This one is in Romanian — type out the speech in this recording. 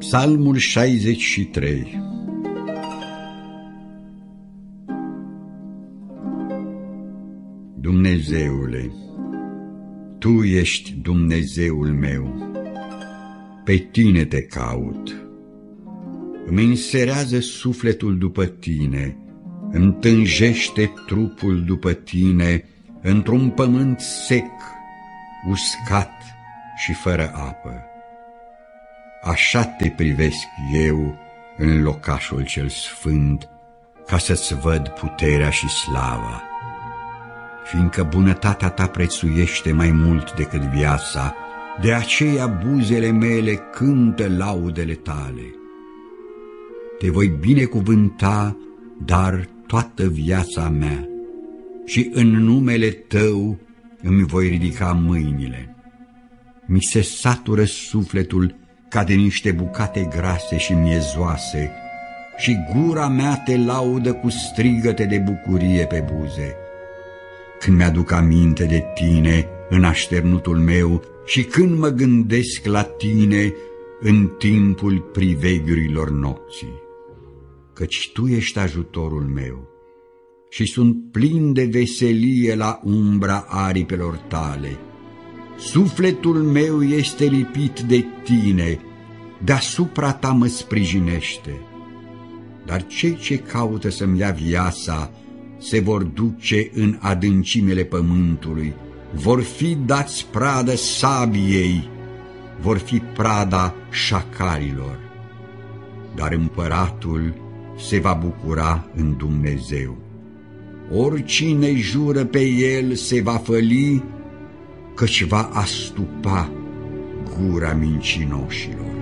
Psalmul 63. Dumnezeule, Tu ești Dumnezeul meu, pe Tine te caut. Îmi înserează sufletul după Tine, îmi tânjește trupul după Tine într-un pământ sec, uscat și fără apă. Așa te privesc eu în locașul cel sfânt, ca să-ți văd puterea și slava. Fiindcă bunătatea ta prețuiește mai mult decât viața, de aceea buzele mele cântă laudele tale. Te voi binecuvânta, dar toată viața mea, și în numele tău îmi voi ridica mâinile. Mi se satură sufletul ca de niște bucate grase și miezoase, și gura mea te laudă cu strigăte de bucurie pe buze. Când mi-aduc aminte de tine în așternutul meu și când mă gândesc la tine în timpul priveghiurilor nopții. Căci tu ești ajutorul meu și sunt plin de veselie la umbra aripelor tale. Sufletul meu este lipit de tine, deasupra ta mă sprijinește. Dar cei ce caută să-mi ia viața se vor duce în adâncimele pământului, vor fi dați pradă sabiei, vor fi prada șacalilor. Dar împăratul se va bucura în Dumnezeu. Oricine jură pe el se va făli, căci va astupa gura mincinoșilor.